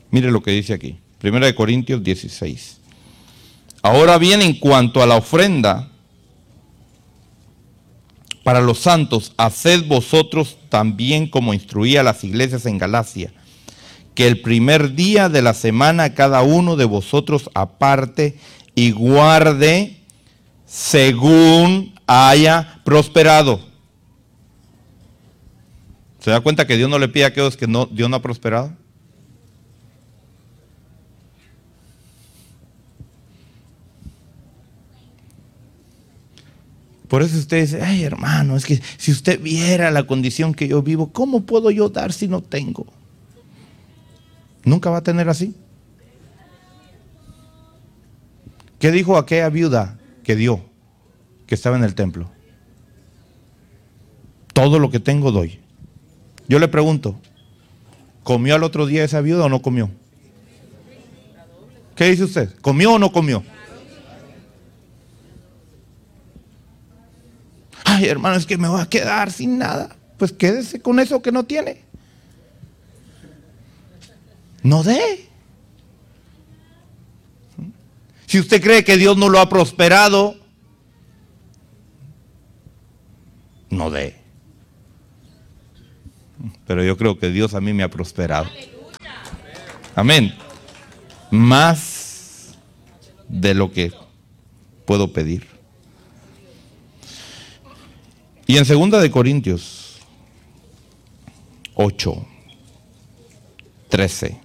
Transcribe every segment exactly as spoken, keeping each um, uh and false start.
Mire lo que dice aquí, Primera de Corintios dieciséis. Ahora bien, en cuanto a la ofrenda para los santos, haced vosotros también como instruí a las iglesias en Galacia, que el primer día de la semana cada uno de vosotros aparte y guarde según haya prosperado. ¿Se da cuenta que Dios no le pide a aquellos que no, Dios no ha prosperado? Por eso usted dice, ay hermano, es que si usted viera la condición que yo vivo, ¿cómo puedo yo dar si no tengo? Nunca va a tener así. ¿Qué dijo aquella viuda que dio, que estaba en el templo? Todo lo que tengo doy. Yo le pregunto, ¿comió al otro día esa viuda o no comió? ¿Qué dice usted? ¿Comió o no comió? Ay, hermano, es que me voy a quedar sin nada. Pues quédese con eso que no tiene. No dé. Si usted cree que Dios no lo ha prosperado, no dé. Pero yo creo que Dios a mí me ha prosperado. Amén. Más de lo que puedo pedir. Y en segunda de Corintios ocho, trece.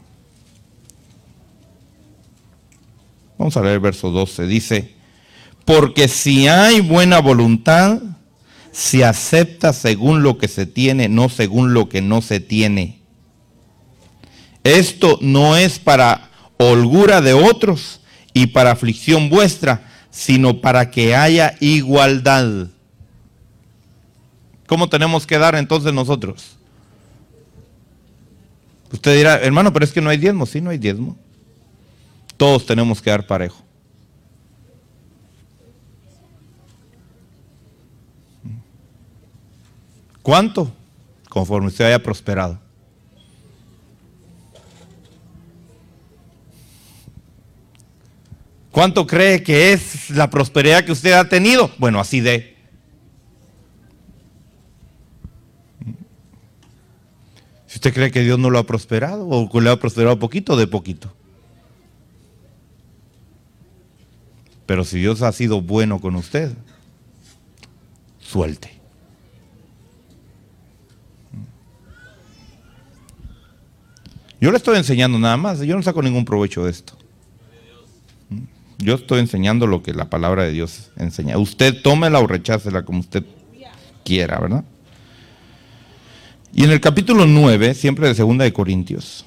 Vamos a leer el verso doce. Dice, porque si hay buena voluntad, se acepta según lo que se tiene, no según lo que no se tiene. Esto no es para holgura de otros y para aflicción vuestra, sino para que haya igualdad. ¿Cómo tenemos que dar entonces nosotros? Usted dirá, hermano, pero es que no hay diezmo. Sí, no hay diezmo. Todos tenemos que dar parejo. ¿Cuánto? Conforme usted haya prosperado. ¿Cuánto cree que es la prosperidad que usted ha tenido? Bueno, así de. Si usted cree que Dios no lo ha prosperado o que le ha prosperado poquito, de poquito. Pero si Dios ha sido bueno con usted, suelte. Yo le estoy enseñando nada más, yo no saco ningún provecho de esto. Yo estoy enseñando lo que la palabra de Dios enseña. Usted tómela o rechácela como usted quiera, ¿verdad? Y en el capítulo nueve, siempre de segunda de Corintios,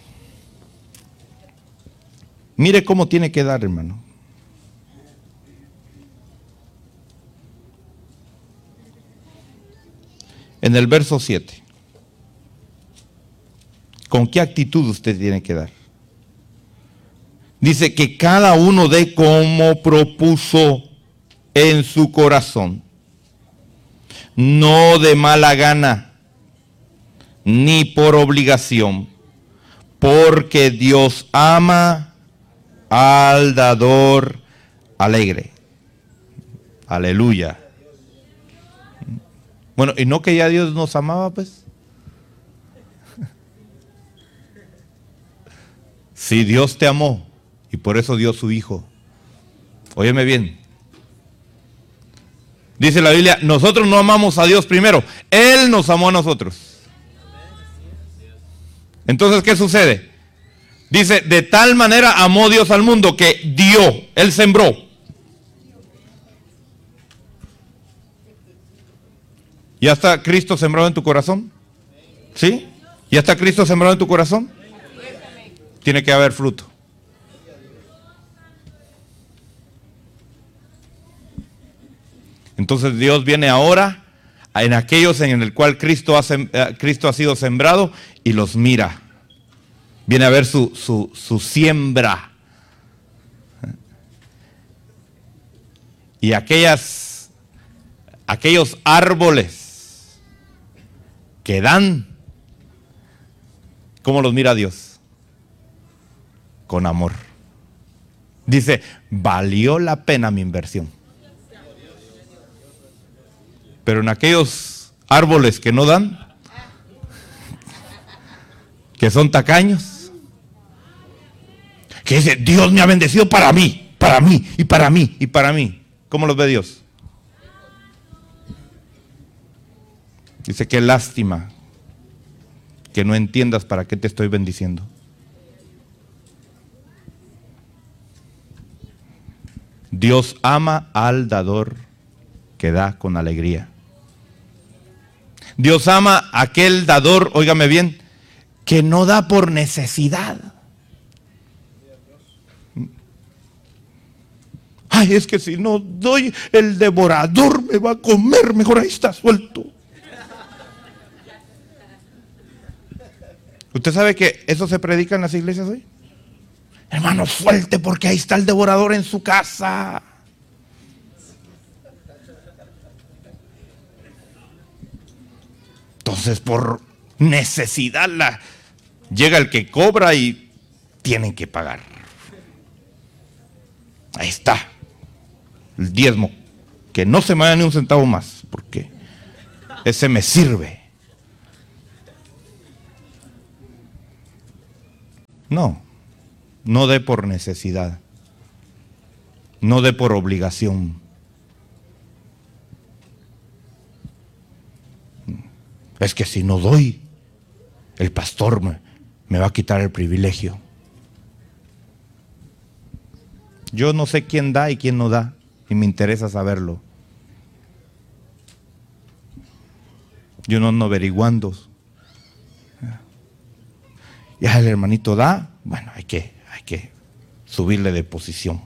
mire cómo tiene que dar, hermano. En el verso siete. ¿Con qué actitud usted tiene que dar? Dice que cada uno dé como propuso en su corazón, no de mala gana, ni por obligación, porque Dios ama al dador alegre. Aleluya. Bueno, ¿y no que ya Dios nos amaba, pues? Si Dios te amó y por eso dio su Hijo. Óyeme bien. Dice la Biblia, nosotros no amamos a Dios primero, Él nos amó a nosotros. Entonces, ¿qué sucede? Dice, de tal manera amó Dios al mundo que dio, Él sembró. ¿Ya está Cristo sembrado en tu corazón? ¿Sí? ¿Ya está Cristo sembrado en tu corazón? Tiene que haber fruto. Entonces Dios viene ahora en aquellos en el cual Cristo ha, Cristo ha sido sembrado y los mira. Viene a ver su, su, su siembra. Y aquellas, aquellos árboles que dan, ¿cómo los mira Dios? con amor. Dice, valió la pena mi inversión. Pero en aquellos árboles que no dan, que son tacaños, que dice, Dios me ha bendecido para mí, para mí, y para mí, y para mí. ¿Cómo los ve Dios? Dice, qué lástima que no entiendas para qué te estoy bendiciendo. Dios ama al dador que da con alegría. Dios ama a aquel dador, óigame bien, que no da por necesidad. Ay, es que si no doy, el devorador me va a comer, mejor ahí está suelto. ¿Usted sabe que eso se predica en las iglesias hoy? Hermano, suelte porque ahí está el devorador en su casa. Entonces, por necesidad la, llega el que cobra y tienen que pagar. Ahí está, el diezmo, que no se me vaya ni un centavo más, porque ese me sirve. No, no dé por necesidad, no dé por obligación. Es que si no doy, el pastor me, me va a quitar el privilegio. Yo no sé quién da y quién no da, y me interesa saberlo. Yo no ando averiguando. Ya el hermanito da, bueno, hay que, hay que subirle de posición.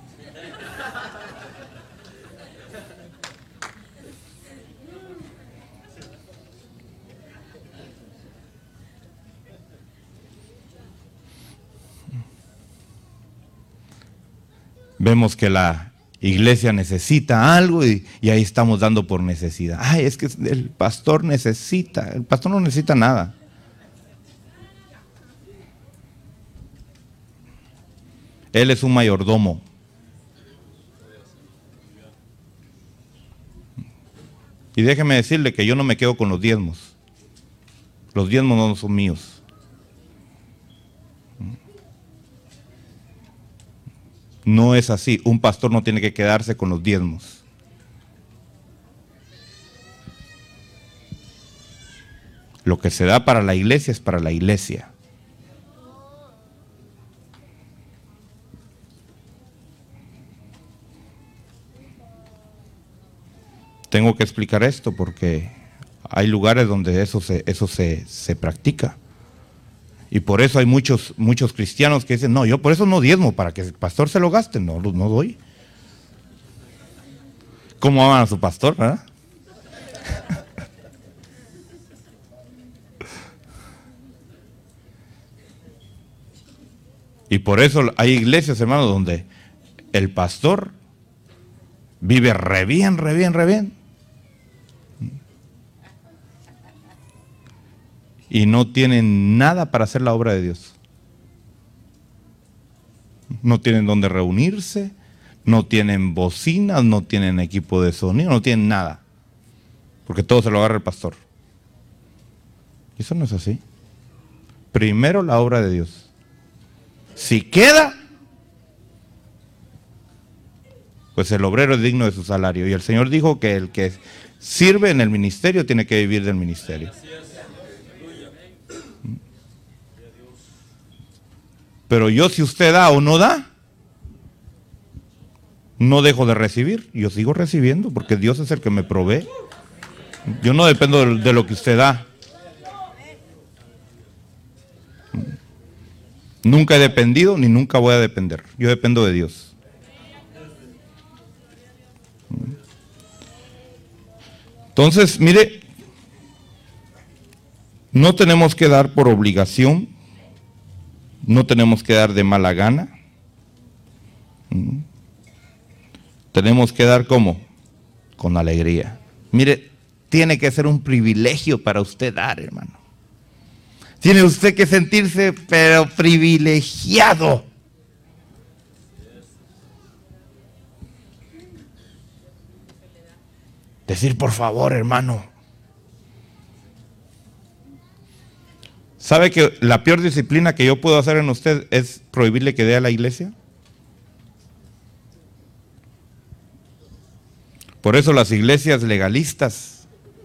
Vemos que la iglesia necesita algo y, y ahí estamos dando por necesidad. Ay, es que el pastor necesita, el pastor no necesita nada. Él es un mayordomo. Y déjeme decirle que yo no me quedo con los diezmos. Los diezmos no son míos. No es así. Un pastor no tiene que quedarse con los diezmos. Lo que se da para la iglesia es para la iglesia. Tengo que explicar esto porque hay lugares donde eso se, eso se, se practica. Y por eso hay muchos, muchos cristianos que dicen, no, yo por eso no diezmo, para que el pastor se lo gaste. No, no doy. ¿Cómo aman a su pastor, verdad? Y por eso hay iglesias, hermanos, donde el pastor vive re bien, re bien, re bien. Y no tienen nada para hacer la obra de Dios. No tienen donde reunirse, no tienen bocinas, no tienen equipo de sonido, no tienen nada. Porque todo se lo agarra el pastor. Y eso no es así. Primero la obra de Dios. Si queda, pues el obrero es digno de su salario. Y el Señor dijo que el que sirve en el ministerio tiene que vivir del ministerio. Pero yo, si usted da o no da, no dejo de recibir. Yo sigo recibiendo porque Dios es el que me provee. Yo no dependo de, de lo que usted da. Nunca he dependido ni nunca voy a depender. Yo dependo de Dios. Entonces, mire, no tenemos que dar por obligación. No tenemos que dar de mala gana. ¿Mm? Tenemos que dar ¿cómo? Con alegría. Mire, tiene que ser un privilegio para usted dar, hermano. Tiene usted que sentirse pero privilegiado Decir, por favor, hermano. ¿Sabe que la peor disciplina que yo puedo hacer en usted es prohibirle que dé a la iglesia? Por eso las iglesias legalistas,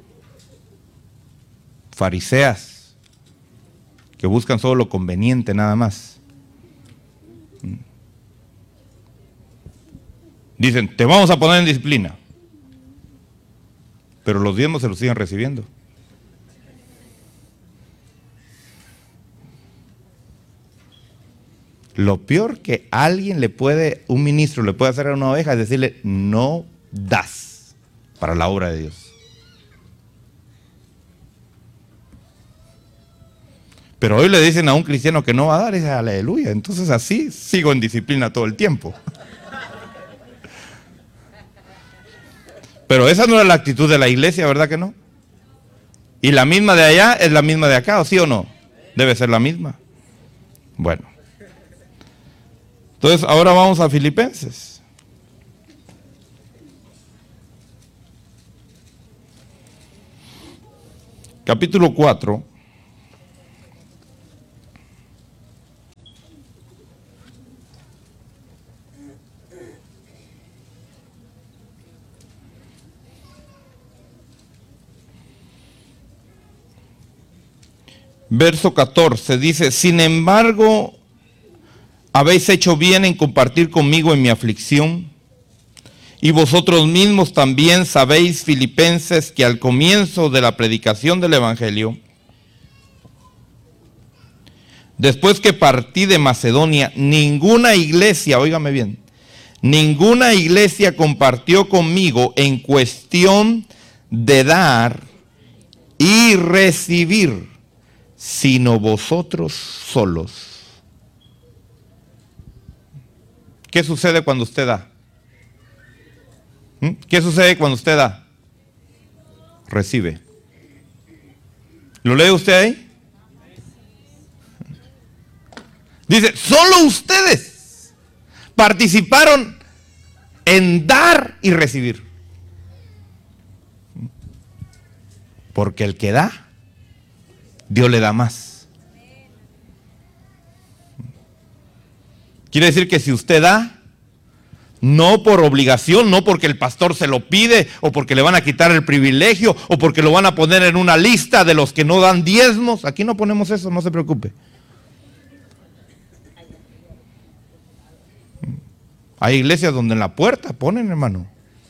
fariseas, que buscan solo lo conveniente nada más, dicen, te vamos a poner en disciplina, pero los diezmos se los siguen recibiendo. Lo peor que alguien le puede, un ministro le puede hacer a una oveja es decirle, no das para la obra de Dios. Pero hoy le dicen a un cristiano que no va a dar, es aleluya. Entonces así sigo en disciplina todo el tiempo. Pero esa no es la actitud de la iglesia, ¿verdad que no? Y la misma de allá es la misma de acá, ¿o sí o no? Debe ser la misma. Bueno. Entonces ahora vamos a Filipenses. Capítulo cuatro. Verso catorce dice, sin embargo, habéis hecho bien en compartir conmigo en mi aflicción, y vosotros mismos también sabéis, filipenses, que al comienzo de la predicación del Evangelio, después que partí de Macedonia, ninguna iglesia, óigame bien, ninguna iglesia compartió conmigo en cuestión de dar y recibir, sino vosotros solos. ¿Qué sucede cuando usted da? ¿Mm? ¿Qué sucede cuando usted da? Recibe. ¿Lo lee usted ahí? Dice, solo ustedes participaron en dar y recibir. Porque el que da, Dios le da más. Quiere decir que si usted da, no por obligación, no porque el pastor se lo pide, o porque le van a quitar el privilegio, o porque lo van a poner en una lista de los que no dan diezmos. Aquí no ponemos eso, no se preocupe. Hay iglesias donde en la puerta ponen, hermano.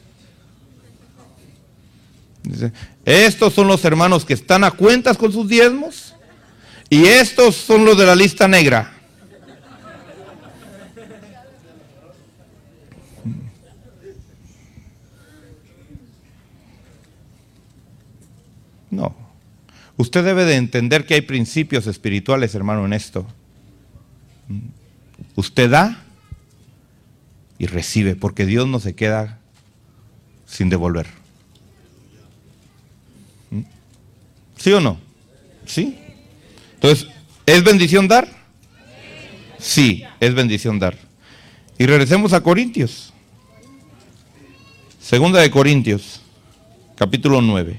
Dice, estos son los hermanos que están a cuentas con sus diezmos, y estos son los de la lista negra. No. Usted debe de entender que hay principios espirituales, hermano, en esto. Usted da y recibe, porque Dios no se queda sin devolver. ¿Sí o no? ¿Sí? Entonces, ¿es bendición dar? Sí, es bendición dar. Y regresemos a Corintios. Segunda de Corintios, capítulo nueve.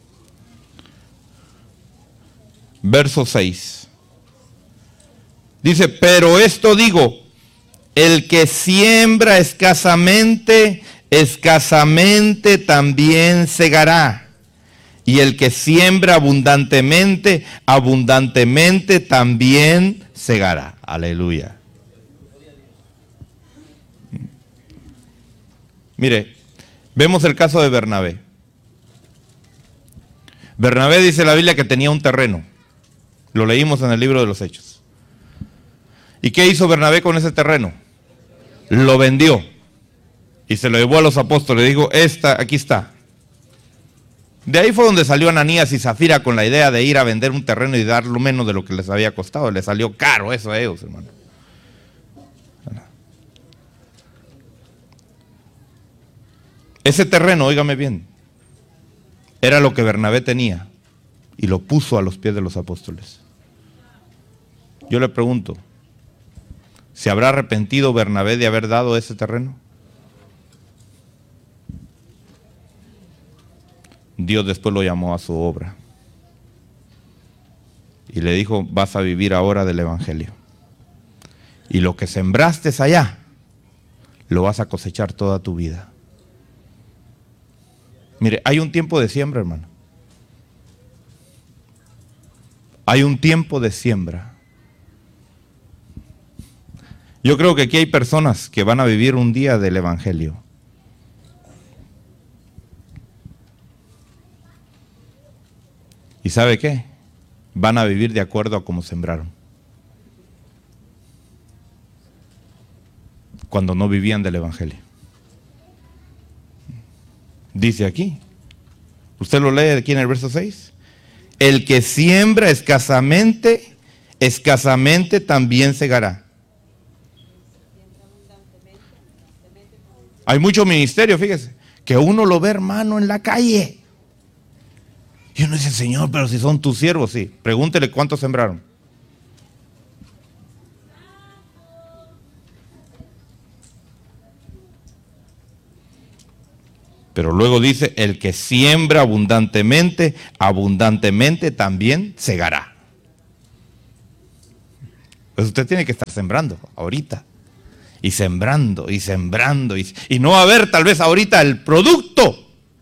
Verso seis. Dice, pero esto digo, el que siembra escasamente, escasamente también segará. Y el que siembra abundantemente, abundantemente también segará. Aleluya. Mire, vemos el caso de Bernabé. Bernabé dice la Biblia que tenía un terreno. Lo leímos en el libro de los Hechos. ¿Y qué hizo Bernabé con ese terreno? Lo vendió y se lo llevó a los apóstoles. Dijo, esta, aquí está. De ahí fue donde salió Ananías y Zafira con la idea de ir a vender un terreno y dar lo menos de lo que les había costado. Les salió caro eso a ellos, hermano. Ese terreno, óigame bien, era lo que Bernabé tenía y lo puso a los pies de los apóstoles. Yo le pregunto, ¿se habrá arrepentido Bernabé de haber dado ese terreno? Dios después lo llamó a su obra y le dijo: vas a vivir ahora del evangelio, y lo que sembraste allá lo vas a cosechar toda tu vida. Mire, hay un tiempo de siembra, hermano. Hay un tiempo de siembra. Yo creo que aquí hay personas que van a vivir un día del evangelio. ¿Y sabe qué? Van a vivir de acuerdo a cómo sembraron. Cuando no vivían del evangelio. Dice aquí, usted lo lee aquí en el verso seis, el que siembra escasamente, escasamente también segará. Hay mucho ministerio, fíjese, que uno lo ve, hermano, en la calle. Y uno dice: Señor, pero si son tus siervos, sí. Pregúntele cuántos sembraron. Pero luego dice: el que siembra abundantemente, abundantemente también segará. Pues usted tiene que estar sembrando ahorita. Y sembrando, y sembrando. Y, y no va a haber tal vez ahorita el producto.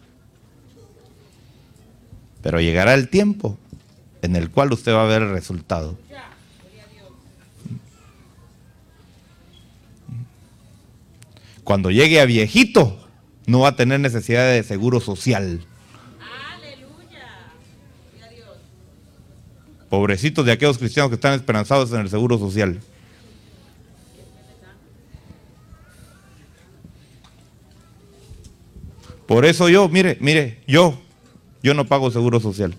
Pero llegará el tiempo en el cual usted va a ver el resultado. Cuando llegue a viejito, no va a tener necesidad de seguro social. Pobrecitos de aquellos cristianos que están esperanzados en el seguro social. Por eso yo, mire, mire, yo, yo no pago seguro social.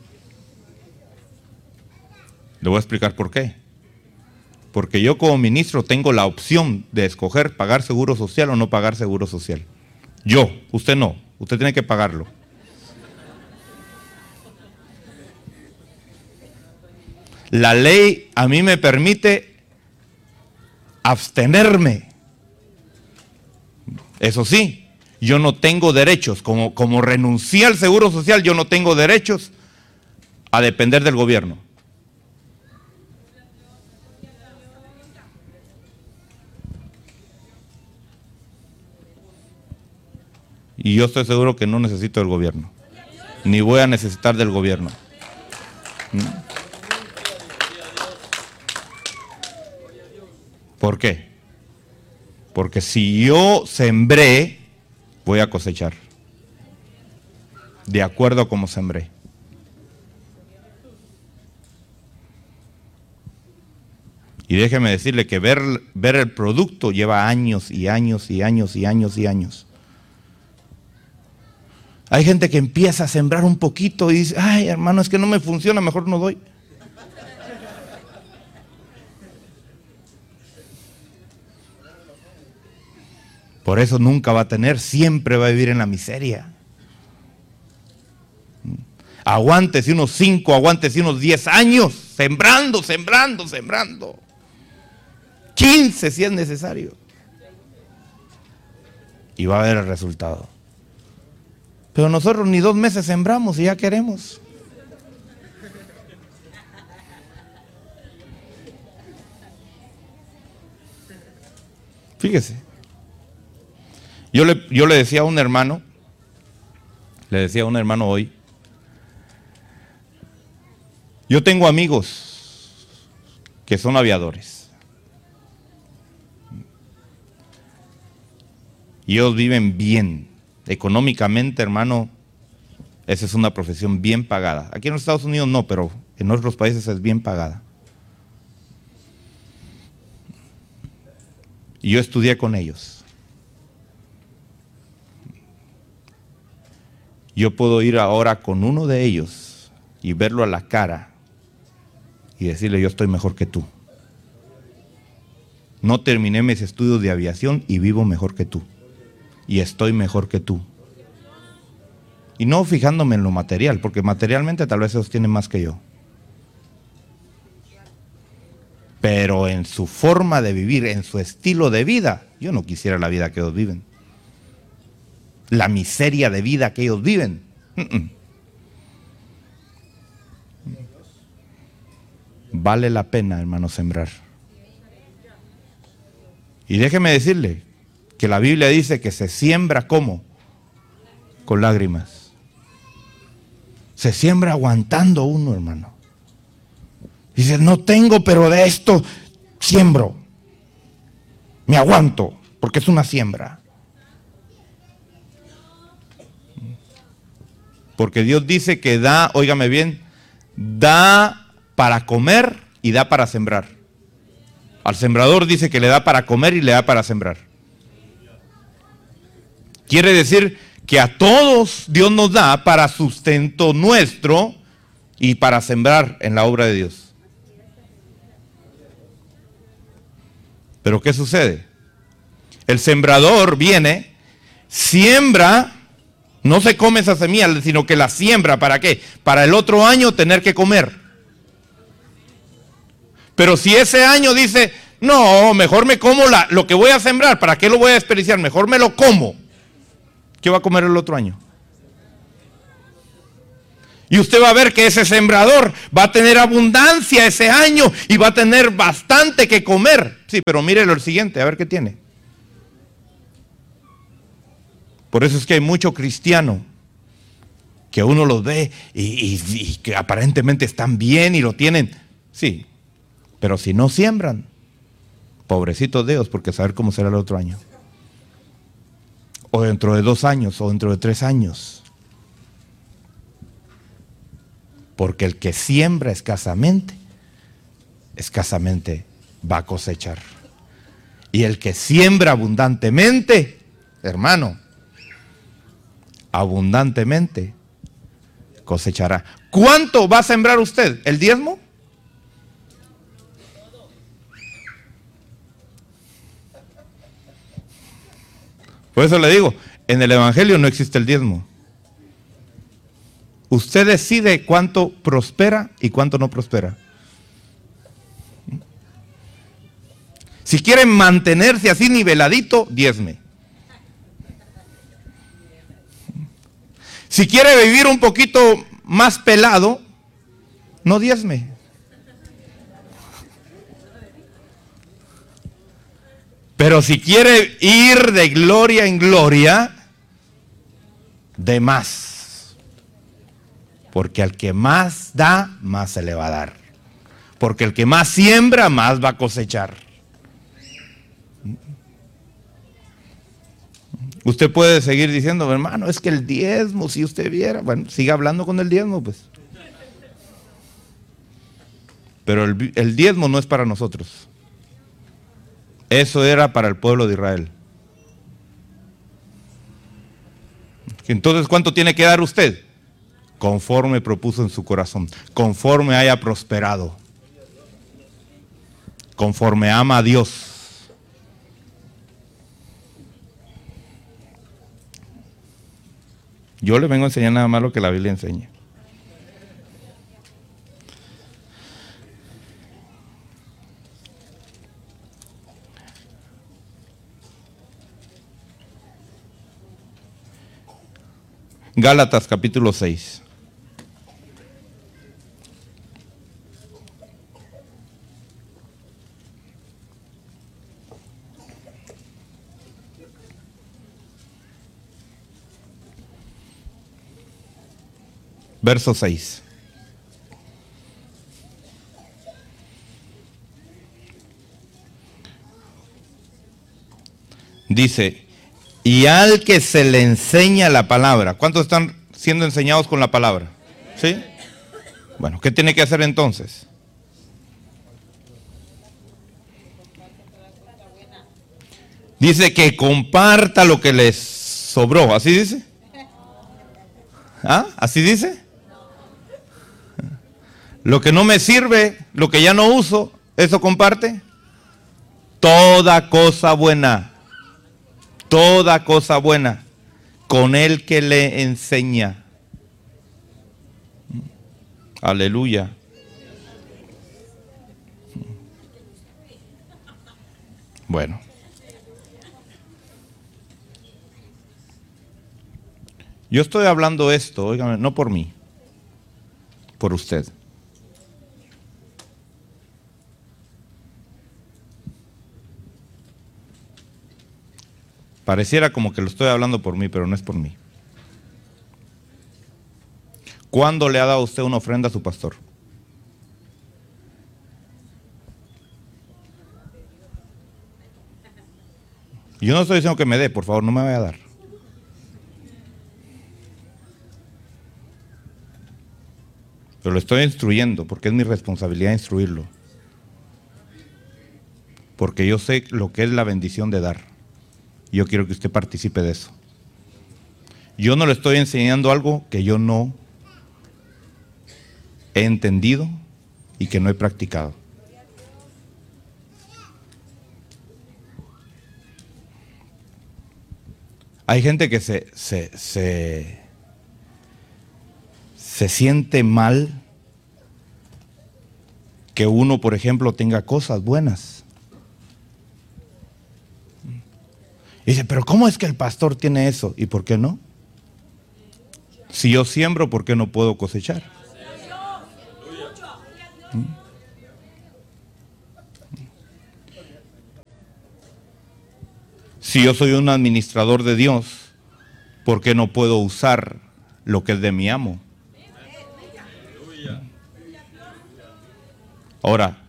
Le voy a explicar por qué. Porque yo como ministro tengo la opción de escoger pagar seguro social o no pagar seguro social. Yo, usted no, usted tiene que pagarlo. La ley a mí me permite abstenerme. Eso sí, yo no tengo derechos, como, como renuncié al seguro social, yo no tengo derechos a depender del gobierno. Y yo estoy seguro que no necesito del gobierno, ni voy a necesitar del gobierno. ¿Por qué? Porque si yo sembré, voy a cosechar. De acuerdo a cómo sembré. Y déjeme decirle que ver, ver el producto lleva años y años y años y años y años. Hay gente que empieza a sembrar un poquito y dice: ay, hermano, es que no me funciona, mejor no doy. Por eso nunca va a tener, siempre va a vivir en la miseria. Aguántese unos cinco, aguántese unos diez años, sembrando, sembrando, sembrando. quince si es necesario. Y va a haber el resultado. Pero nosotros ni dos meses sembramos y ya queremos. Fíjese. Yo le, yo le decía a un hermano, le decía a un hermano hoy, yo tengo amigos que son aviadores. Y ellos viven bien. Económicamente, hermano, esa es una profesión bien pagada. Aquí en los Estados Unidos no, pero en otros países es bien pagada. Y yo estudié con ellos. Yo puedo ir ahora con uno de ellos y verlo a la cara y decirle: yo estoy mejor que tú. No terminé mis estudios de aviación y vivo mejor que tú. Y estoy mejor que tú. Y no fijándome en lo material, porque materialmente tal vez ellos tienen más que yo. Pero en su forma de vivir, en su estilo de vida, yo no quisiera la vida que ellos viven. La miseria de vida que ellos viven. Uh-uh. vale la pena, hermano, sembrar. Y déjeme decirle que la Biblia dice que se siembra ¿cómo? Con lágrimas. Se siembra aguantando uno, hermano. Dice, no tengo, pero de esto siembro. Me aguanto, porque es una siembra. Porque Dios dice que da, óigame bien, da para comer y da para sembrar. Al sembrador dice que le da para comer y le da para sembrar. Quiere decir que a todos Dios nos da para sustento nuestro y para sembrar en la obra de Dios. Pero ¿qué sucede? El sembrador viene, siembra, no se come esa semilla, sino que la siembra. ¿Para qué? Para el otro año tener que comer. Pero si ese año dice, no, mejor me como la, lo que voy a sembrar, ¿para qué lo voy a desperdiciar? Mejor me lo como. ¿Qué va a comer el otro año? Y usted va a ver que ese sembrador va a tener abundancia ese año y va a tener bastante que comer. Sí, pero mírelo el siguiente, a ver qué tiene. Por eso es que hay mucho cristiano que uno los ve y, y, y que aparentemente están bien y lo tienen. Sí, pero si no siembran, pobrecitos de ellos, porque saber cómo será el otro año. O dentro de dos años, o dentro de tres años. Porque el que siembra escasamente, escasamente va a cosechar. Y el que siembra abundantemente, hermano, abundantemente cosechará. ¿Cuánto va a sembrar usted? ¿El diezmo? Por eso le digo, en el Evangelio no existe el diezmo. Usted decide cuánto prospera y cuánto no prospera. Si quiere mantenerse así niveladito, diezme. Si quiere vivir un poquito más pelado, no diezme. Pero si quiere ir de gloria en gloria, de más. Porque al que más da, más se le va a dar. Porque el que más siembra, más va a cosechar. Usted puede seguir diciendo, hermano, es que el diezmo, si usted viera, bueno, siga hablando con el diezmo, pues. Pero el, el diezmo no es para nosotros. Eso era para el pueblo de Israel. Entonces, ¿cuánto tiene que dar usted? Conforme propuso en su corazón, conforme haya prosperado, conforme ama a Dios. Yo le vengo a enseñar nada más lo que la Biblia enseña. Gálatas capítulo seis. Verso seis. Dice, y al que se le enseña la palabra. ¿Cuántos están siendo enseñados con la palabra? ¿Sí? Bueno, ¿qué tiene que hacer entonces? Dice que comparta lo que les sobró. ¿Así dice? ¿Ah? ¿Así dice? Lo que no me sirve, lo que ya no uso, ¿eso comparte? Toda cosa buena, toda cosa buena, con el que le enseña. Aleluya. Bueno. Yo estoy hablando esto, óigame, no por mí, por usted. Pareciera como que lo estoy hablando por mí, pero no es por mí. ¿Cuándo le ha dado usted una ofrenda a su pastor? Yo no estoy diciendo que me dé, por favor, no me vaya a dar. Pero lo estoy instruyendo, porque es mi responsabilidad instruirlo. Porque yo sé lo que es la bendición de dar. Yo quiero que usted participe de eso. Yo no le estoy enseñando algo que yo no he entendido y que no he practicado. Hay gente que se, se, se, se siente mal que uno, por ejemplo, tenga cosas buenas. Y dice, pero ¿cómo es que el pastor tiene eso? ¿Y por qué no? Si yo siembro, ¿por qué no puedo cosechar? ¿Mm? Si yo soy un administrador de Dios, ¿por qué no puedo usar lo que es de mi amo? Ahora,